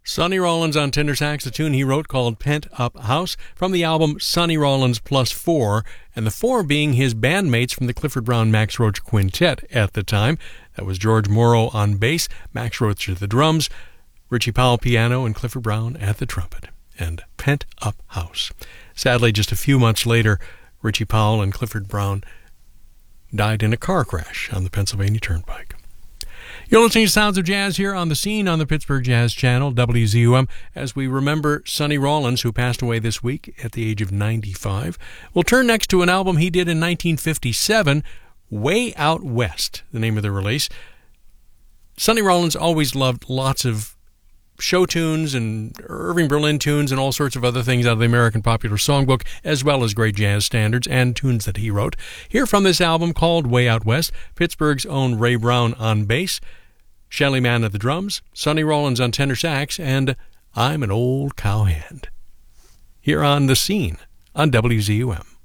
Sonny Rollins on tenor sax, a tune he wrote called Pent Up House, from the album Sonny Rollins Plus Four, and the four being his bandmates from the Clifford Brown Max Roach Quintet at the time. That was George Morrow on bass, Max Roach at the drums, Richie Powell piano, and Clifford Brown at the trumpet. And Pent Up House. Sadly, just a few months later, Richie Powell and Clifford Brown died in a car crash on the Pennsylvania Turnpike. You're listening to Sounds of Jazz here on The Scene on the Pittsburgh Jazz Channel, WZUM, as we remember Sonny Rollins, who passed away this week at the age of 95. We'll turn next to an album he did in 1957, Way Out West, the name of the release. Sonny Rollins always loved lots of show tunes and Irving Berlin tunes and all sorts of other things out of the American Popular Songbook, as well as great jazz standards and tunes that he wrote. Here from this album called Way Out West, Pittsburgh's own Ray Brown on bass, Shelly Manne at the drums, Sonny Rollins on tenor sax, and I'm an Old Cowhand. Here on The Scene on WZUM.